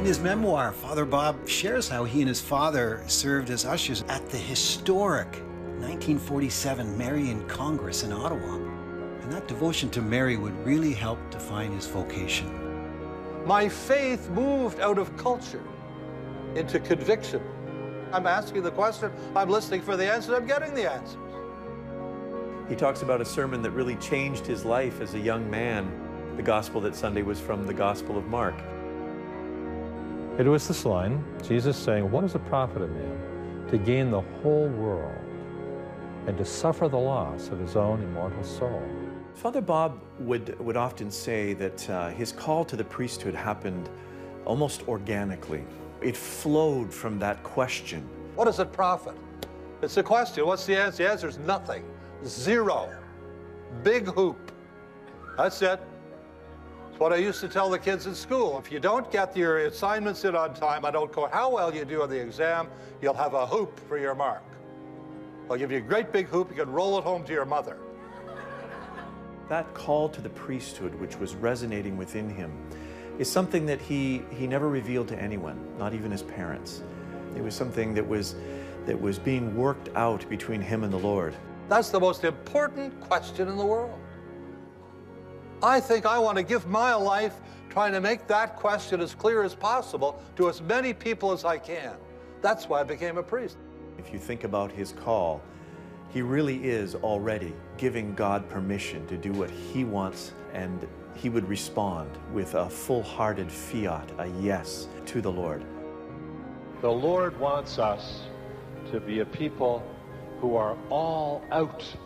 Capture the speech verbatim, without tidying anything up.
his memoir, Father Bob shares how he and his father served as ushers at the historic nineteen forty-seven Marian Congress in Ottawa. And that devotion to Mary would really help define his vocation. My faith moved out of culture into conviction. I'm asking the question, I'm listening for the answer, I'm getting the answers. He talks about a sermon that really changed his life as a young man. The gospel that Sunday was from the Gospel of Mark. It was this line, Jesus saying, "What does it profit a man to gain the whole world and to suffer the loss of his own immortal soul?" Father Bob would, would often say that uh, his call to the priesthood happened almost organically. It flowed from that question. What does it profit? It's a question. What's the answer? The answer is nothing. Zero. Big hoop. That's it. It's what I used to tell the kids in school. If you don't get your assignments in on time, I don't care how well you do on the exam, you'll have a hoop for your mark. I'll give you a great big hoop, you can roll it home to your mother. That call to the priesthood, which was resonating within him, is something that he, he never revealed to anyone, not even his parents. It was something that was, that was being worked out between him and the Lord. That's the most important question in the world. I think I want to give my life trying to make that question as clear as possible to as many people as I can. That's why I became a priest. If you think about his call, he really is already giving God permission to do what he wants, and he would respond with a full-hearted fiat, a yes to the Lord. The Lord wants us to be a people who are all out